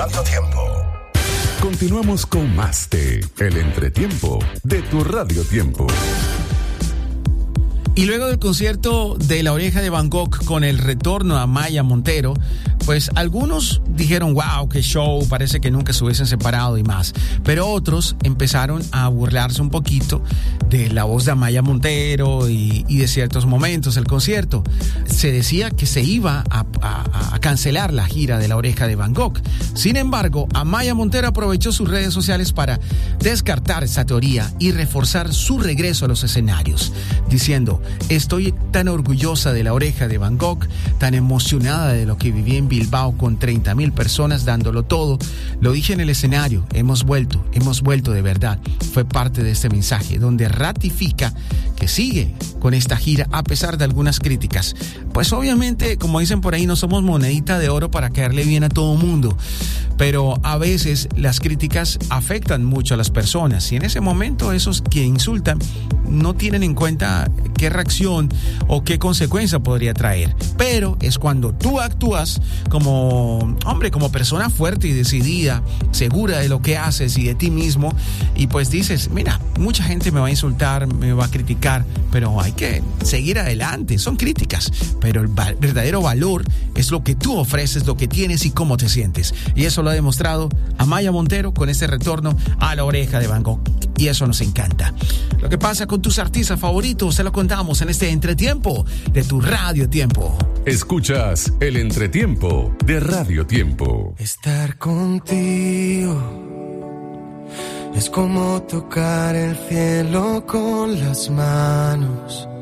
Radio Tiempo. Continuamos con más de El Entretiempo de tu Radio Tiempo. Y luego del concierto de La Oreja de Van Gogh con el retorno a Amaya Montero, pues algunos dijeron, wow, qué show, parece que nunca se hubiesen separado y más. Pero otros empezaron a burlarse un poquito de la voz de Amaya Montero y de ciertos momentos del concierto. Se decía que se iba a cancelar la gira de La Oreja de Van Gogh. Sin embargo, Amaya Montero aprovechó sus redes sociales para descartar esa teoría y reforzar su regreso a los escenarios, diciendo: estoy tan orgullosa de La Oreja de Van Gogh, tan emocionada de lo que viví en Bilbao con 30,000 personas dándolo todo. Lo dije en el escenario, hemos vuelto de verdad. Fue parte de este mensaje donde ratifica que sigue con esta gira a pesar de algunas críticas. Pues obviamente, como dicen por ahí, no somos monedita de oro para caerle bien a todo mundo, pero a veces las críticas afectan mucho a las personas y en ese momento esos que insultan no tienen en cuenta qué reacción o qué consecuencia podría traer. Pero es cuando tú actúas como hombre, como persona fuerte y decidida, segura de lo que haces y de ti mismo, y pues dices, mira, mucha gente me va a insultar, me va a criticar, pero hay que seguir adelante. Son críticas, pero el verdadero valor es lo que tú ofreces, lo que tienes y cómo te sientes. Y eso lo ha demostrado Amaya Montero con este retorno a La Oreja de Van Gogh. Y eso nos encanta. Lo que pasa con tus artistas favoritos, te lo contamos en este Entretiempo de tu Radio Tiempo. Escuchas El Entretiempo de Radio Tiempo. Estar contigo es como tocar el cielo con las manos.